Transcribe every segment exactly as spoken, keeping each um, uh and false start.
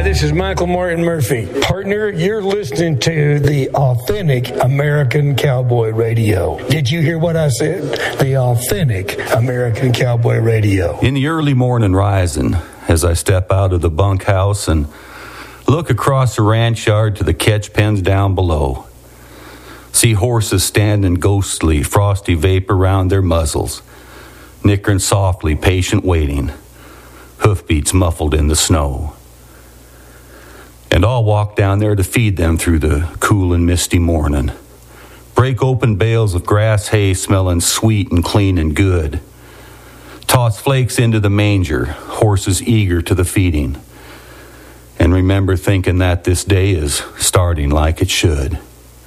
this is Michael Martin Murphy. Partner, you're listening to the authentic American Cowboy Radio. Did you hear what I said? The authentic American Cowboy Radio. In the early morning rising, as I step out of the bunkhouse and look across the ranch yard to the catch pens down below, see horses standing ghostly, frosty vapor round their muzzles, nickering softly, patient waiting, hoofbeats muffled in the snow. And I'll walk down there to feed them through the cool and misty morning. Break open bales of grass hay smelling sweet and clean and good. Toss flakes into the manger, horses eager to the feeding. And remember thinking that this day is starting like it should.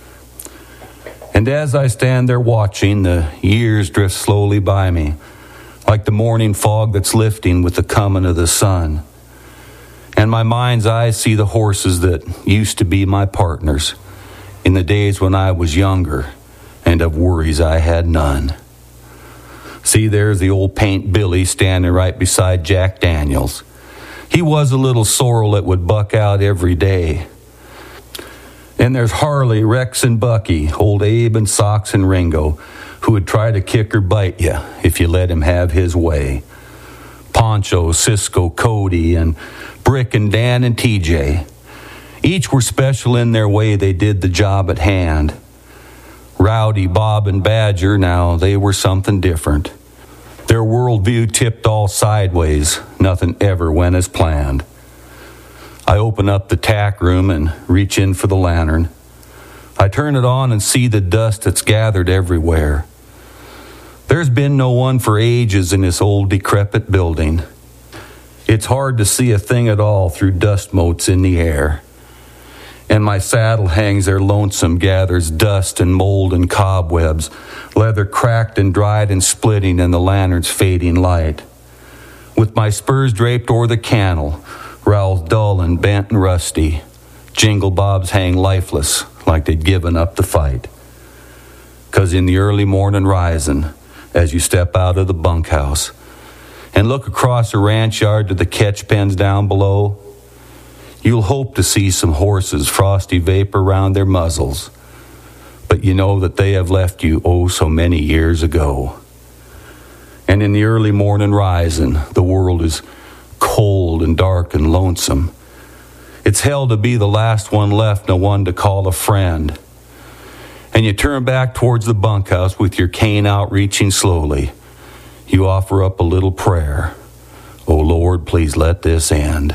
And as I stand there watching, the years drift slowly by me, like the morning fog that's lifting with the coming of the sun. And my mind's eye see the horses that used to be my partners in the days when I was younger and of worries I had none. See, there's the old Paint Billy standing right beside Jack Daniels. He was a little sorrel that would buck out every day. And there's Harley, Rex, and Bucky, old Abe and Sox and Ringo, who would try to kick or bite you if you let him have his way. Poncho, Cisco, Cody, and Brick and Dan and T J. Each were special in their way. They did the job at hand. Rowdy, Bob, and Badger, now they were something different. Their worldview tipped all sideways. Nothing ever went as planned. I open up the tack room and reach in for the lantern. I turn it on and see the dust that's gathered everywhere. There's been no one for ages in this old decrepit building. It's hard to see a thing at all through dust motes in the air. And my saddle hangs there lonesome, gathers dust and mold and cobwebs, leather cracked and dried and splitting in the lantern's fading light. With my spurs draped o'er the cantle, rowels dull and bent and rusty, jingle bobs hang lifeless like they'd given up the fight. 'Cause in the early morning rising, as you step out of the bunkhouse and look across the ranch yard to the catch pens down below, you'll hope to see some horses frosty vapor round their muzzles, but you know that they have left you oh so many years ago. And in the early morning rising, the world is cold and dark and lonesome. It's hell to be the last one left, no one to call a friend. And you turn back towards the bunkhouse with your cane out reaching slowly. You offer up a little prayer. Oh Lord, please let this end.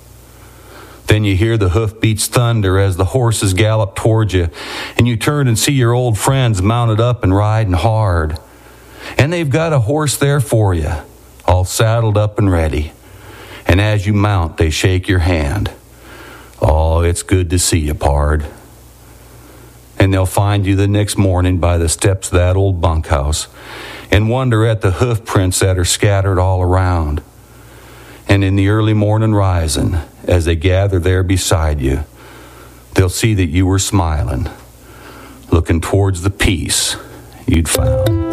Then you hear the hoofbeats thunder as the horses gallop towards you, and you turn and see your old friends mounted up and riding hard. And they've got a horse there for you, all saddled up and ready. And as you mount, they shake your hand. Oh, it's good to see you, pard. And they'll find you the next morning by the steps of that old bunkhouse and wonder at the hoof prints that are scattered all around. And in the early morning rising, as they gather there beside you, they'll see that you were smiling, looking towards the peace you'd found.